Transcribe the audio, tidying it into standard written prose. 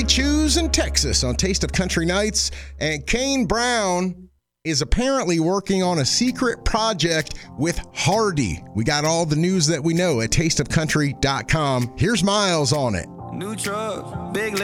Billy Chews in Texas on Taste of Country Nights. And Kane Brown is apparently working on a secret project with Hardy. We got all the news that we know at tasteofcountry.com. Here's Miles on it. New truck, big